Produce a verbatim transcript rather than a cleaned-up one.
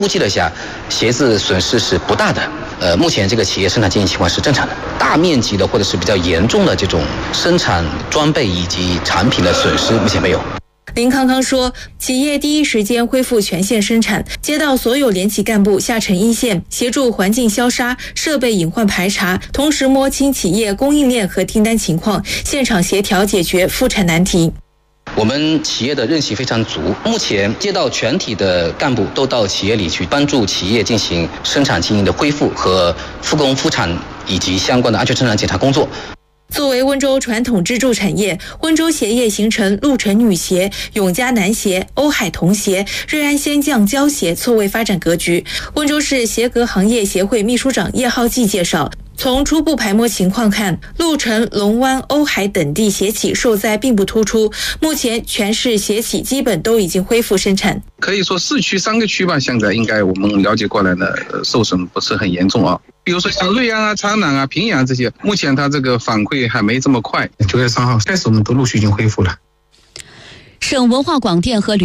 估计了一下，鞋子损失是不大的。呃，目前这个企业生产经营情况是正常的，大面积的或者是比较严重的这种生产装备以及产品的损失目前没有。 林康康说，企业第一时间恢复全线生产，接到所有联企干部下沉一线，协助环境消杀、设备隐患排查，同时摸清企业供应链和订单情况，现场协调解决复产难题。 我们企业的韧性非常足，目前接到全体的干部都到企业里去帮助企业进行生产经营的恢复和复工复产以及相关的安全生产检查工作。 作为温州传统支柱产业，温州鞋业形成鹿城女鞋、永嘉男鞋、欧海童鞋、瑞安仙匠胶鞋错位发展格局。温州市鞋革行业协会秘书长叶浩记介绍，从初步排摸情况看，鹿城、龙湾、欧海等地鞋企受灾并不突出，目前全市鞋企基本都已经恢复生产。 可以说市区三个区吧，现在应该我们了解过来呢，受损不是很严重啊。比如说像瑞安啊、苍南啊、平阳这些，目前它这个反馈还没这么快。九月三号开始，我们都陆续已经恢复了。 省文化广电和